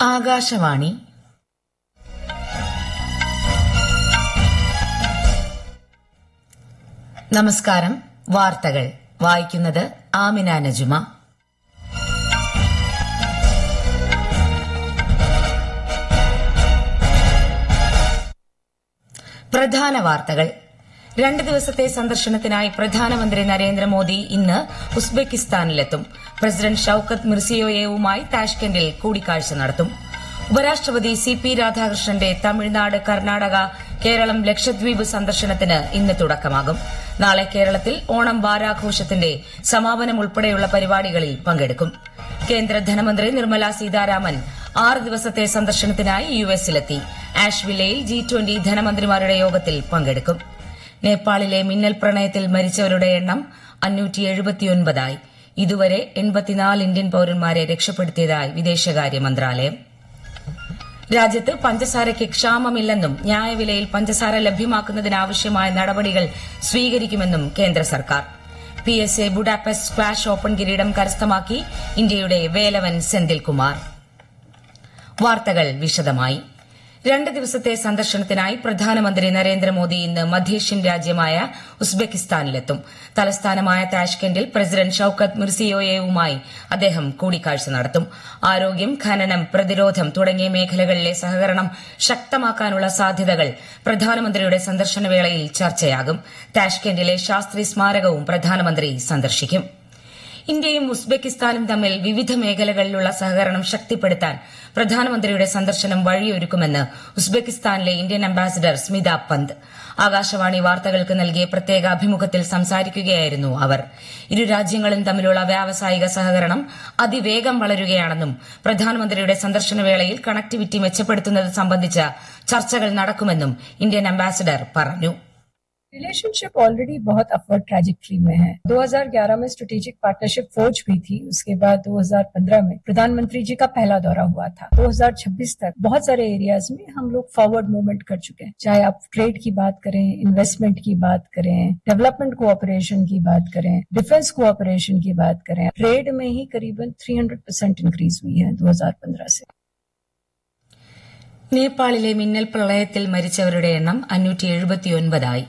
ആകാശവാണി നമസ്കാരം. വാർത്തകൾ വായിക്കുന്നത് ആമിന നജുമ. പ്രധാന വാർത്തകൾ. 2 ദിവസത്തെ സന്ദർശനത്തിനായി പ്രധാനമന്ത്രി നരേന്ദ്രമോദി ഇന്ന് ഉസ്ബെക്കിസ്ഥാനിലെത്തും. പ്രസിഡന്റ് ഷൌക്കത്ത് മിർസിയോയേവുമായി താഷ്കെന്റിൽ കൂടിക്കാഴ്ച നടത്തും. ഉപരാഷ്ട്രപതി CP രാധാകൃഷ്ണന്റെ തമിഴ്നാട്, കർണാടക, കേരളം, ലക്ഷദ്വീപ് സന്ദർശനത്തിന് ഇന്ന് തുടക്കമാകും. നാളെ കേരളത്തിൽ ഓണം വാരാഘോഷത്തിന്റെ സമാപനം ഉൾപ്പെടെയുള്ള പരിപാടികളിൽ പങ്കെടുക്കും. കേന്ദ്ര ധനമന്ത്രി നിർമ്മല സീതാരാമൻ 6 ദിവസത്തെ സന്ദർശനത്തിനായി യുഎസിലെത്തി. ആഷ്വില്ലയിൽ G20 ധനമന്ത്രിമാരുടെ യോഗത്തിൽ പങ്കെടുക്കും. നേപ്പാളിലെ മിന്നൽ പ്രളയത്തിൽ മരിച്ചവരുടെ എണ്ണം 579 ഇതുവരെ 84 ഇന്ത്യൻ പൌരന്മാരെ രക്ഷപ്പെടുത്തിയതായി വിദേശകാര്യ മന്ത്രാലയം. രാജ്യത്ത് പഞ്ചസാരയ്ക്ക് ക്ഷാമമില്ലെന്നും ന്യായവിലയിൽ പഞ്ചസാര ലഭ്യമാക്കുന്നതിനാവശ്യമായ നടപടികൾ സ്വീകരിക്കുമെന്നും കേന്ദ്ര സർക്കാർ. PSA ബുഡാപെസ്റ്റ് സ്ക്വാഷ് ഓപ്പൺ കിരീടം കരസ്ഥമാക്കി ഇന്ത്യയുടെ വേലവൻ സെന്തിൽകുമാർ. വാർത്തകൾ വിശദമായി. 2 ദിവസത്തെ സന്ദർശനത്തിനായി പ്രധാനമന്ത്രി നരേന്ദ്രമോദി ഇന്ന് മധ്യേഷ്യൻ രാജ്യമായ ഉസ്ബെക്കിസ്ഥാനിലെത്തും. തലസ്ഥാനമായ താഷ്കെന്റിൽ പ്രസിഡന്റ് ഷൌക്കത്ത് മിർസിയോയേവുമായി അദ്ദേഹം കൂടിക്കാഴ്ച നടത്തും. ആരോഗ്യം, ഖനനം, പ്രതിരോധം തുടങ്ങിയ മേഖലകളിലെ സഹകരണം ശക്തമാക്കാനുള്ള സാധ്യതകൾ പ്രധാനമന്ത്രിയുടെ സന്ദർശനവേളയിൽ ചർച്ചയാകും. താഷ്കെന്റിലെ ശാസ്ത്രി സ്മാരകവും പ്രധാനമന്ത്രി സന്ദർശിക്കും. ഇന്ത്യയും ഉസ്ബെക്കിസ്ഥാനും തമ്മിൽ വിവിധ മേഖലകളിലുള്ള സഹകരണം ശക്തിപ്പെടുത്താൻ പ്രധാനമന്ത്രിയുടെ സന്ദർശനം വഴിയൊരുക്കുമെന്ന് ഉസ്ബെക്കിസ്ഥാനിലെ ഇന്ത്യൻ അംബാസിഡർ സ്മിത പന്ത് ആകാശവാണി വാർത്തകൾക്ക് നൽകിയ പ്രത്യേക അഭിമുഖത്തിൽ സംസാരിക്കുകയായിരുന്നു അവർ. ഇരു രാജ്യങ്ങളും തമ്മിലുള്ള വ്യാവസായിക സഹകരണം അതിവേഗം വളരുകയാണെന്നും പ്രധാനമന്ത്രിയുടെ സന്ദർശനവേളയിൽ കണക്ടിവിറ്റി മെച്ചപ്പെടുത്തുന്നത് സംബന്ധിച്ച ചർച്ചകൾ നടക്കുമെന്നും ഇന്ത്യൻ അംബാസിഡർ പറഞ്ഞു. रिलेशनशिप ऑलरेडी बहुत अपवर्ड ट्रैजेक्टरी में है. 2011 में स्ट्रेटेजिक पार्टनरशिप फोर्ज हुई थी. उसके बाद 2015 में प्रधानमंत्री जी का पहला दौरा हुआ था. 2026 तक बहुत सारे एरियाज में हम लोग फॉरवर्ड मूवमेंट कर चुके हैं. चाहे आप ट्रेड की बात करें, इन्वेस्टमेंट की बात करें, डेवलपमेंट कोऑपरेशन की बात करें, डिफेंस कोऑपरेशन की बात करें. ट्रेड में ही करीबन 300% इंक्रीज हुई है 2015 से. നേപ്പാളിലെ മിന്നൽ പ്രളയത്തിൽ മരിച്ചവരുടെ എണ്ണം 579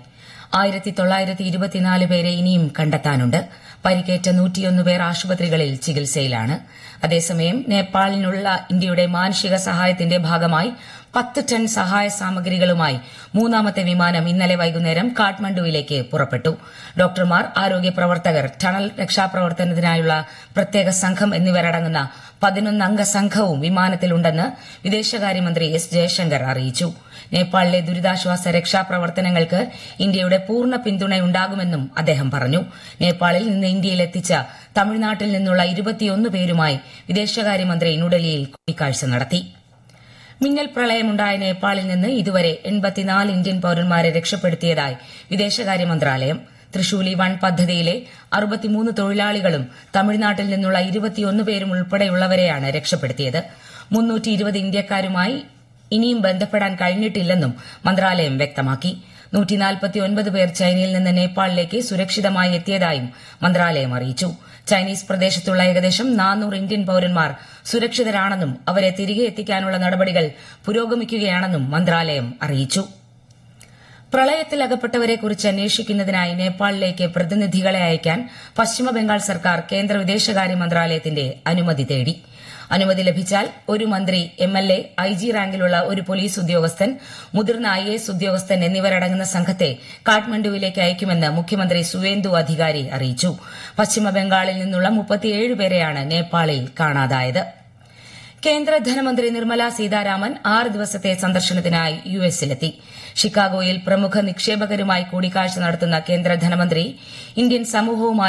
1924 പേരെ ഇനിയും കണ്ടെത്താനുണ്ട്. പരിക്കേറ്റ 101 പേർ ആശുപത്രികളിൽ ചികിത്സയിലാണ്. അതേസമയം നേപ്പാളിനുള്ള ഇന്ത്യയുടെ മാനുഷിക സഹായത്തിന്റെ ഭാഗമായി 10 ടൺ സഹായ സാമഗ്രികളുമായി 3ാമത്തെ വിമാനം ഇന്നലെ വൈകുന്നേരം കാഠ്മണ്ഡുവിലേക്ക് പുറപ്പെട്ടു. ഡോക്ടർമാർ, ആരോഗ്യ പ്രവർത്തകർ, ടണൽ രക്ഷാപ്രവർത്തനത്തിനായുള്ള പ്രത്യേക സംഘം എന്നിവരടങ്ങുന്ന 11 അംഗ സംഘവും വിമാനത്തിലുണ്ടെന്ന് വിദേശകാര്യമന്ത്രി S. ജയശങ്കർ അറിയിച്ചു. നേപ്പാളിലെ ദുരിതാശ്വാസ രക്ഷാപ്രവർത്തനങ്ങൾക്ക് ഇന്ത്യയുടെ പൂർണ്ണ പിന്തുണയുണ്ടാകുമെന്നും അദ്ദേഹം പറഞ്ഞു. നേപ്പാളിൽ നിന്ന് ഇന്ത്യയിലെത്തിച്ച തമിഴ്നാട്ടിൽ നിന്നുള്ള 21 പേരുമായി വിദേശകാര്യമന്ത്രി ന്യൂഡൽഹിയിൽ കൂടിക്കാഴ്ച നടത്തി. മിന്നൽ പ്രളയമുണ്ടായ നേപ്പാളിൽ നിന്ന് ഇതുവരെ 84 ഇന്ത്യൻ പൌരന്മാരെ രക്ഷപ്പെടുത്തിയതായി വിദേശകാര്യ മന്ത്രാലയം. തൃശൂലി 1 പദ്ധതിയിലെ 63 തൊഴിലാളികളും തമിഴ്നാട്ടിൽ നിന്നുള്ള 21 പേരും ഉൾപ്പെടെയുള്ളവരെയാണ് രക്ഷപ്പെടുത്തിയത്. 320 ഇന്ത്യക്കാരുമായി ഇനിയും ബന്ധപ്പെടാൻ കഴിഞ്ഞിട്ടില്ലെന്നും മന്ത്രാലയം വ്യക്തമാക്കി. 149 പേർ ചൈനയിൽ നിന്ന് നേപ്പാളിലേക്ക് സുരക്ഷിതമായി എത്തിയതായും മന്ത്രാലയം അറിയിച്ചു. ചൈനീസ് പ്രദേശത്തുള്ള ഏകദേശം 400 ഇന്ത്യൻ പൌരന്മാർ സുരക്ഷിതരാണെന്നും അവരെ തിരികെ എത്തിക്കാനുള്ള നടപടികൾ പുരോഗമിക്കുകയാണെന്നും മന്ത്രാലയം അറിയിച്ചു. പ്രളയത്തിൽ അകപ്പെട്ടവരെക്കുറിച്ച് അന്വേഷിക്കുന്നതിനായി നേപ്പാളിലേക്ക് പ്രതിനിധികളെ അയക്കാൻ പശ്ചിമബംഗാൾ സർക്കാർ കേന്ദ്ര വിദേശകാര്യ മന്ത്രാലയത്തിന്റെ അനുമതി തേടി. അനുമതി ലഭിച്ചാൽ ഒരു മന്ത്രി, MLA, IG റാങ്കിലുള്ള ഒരു പോലീസ് ഉദ്യോഗസ്ഥൻ, മുതിർന്ന IAS ഉദ്യോഗസ്ഥൻ എന്നിവരടങ്ങുന്ന സംഘത്തെ കാഠ്മണ്ഡുവിലേക്ക് അയക്കുമെന്ന് മുഖ്യമന്ത്രി സുവേന്ദു അധികാരി അറിയിച്ചു. പശ്ചിമബംഗാളിൽ നിന്നുള്ള 37 പേരെയാണ് നേപ്പാളിൽ കാണാതായത്. കേന്ദ്ര ധനമന്ത്രി നിർമ്മല സീതാരാമൻ 6 ദിവസത്തെ സന്ദർശനത്തിനായി യുഎസിലെത്തി. ഷിക്കാഗോയിൽ പ്രമുഖ നിക്ഷേപകരുമായി കൂടിക്കാഴ്ച നടത്തുന്ന കേന്ദ്ര ധനമന്ത്രി ഇന്ത്യൻ സമൂഹവുമായി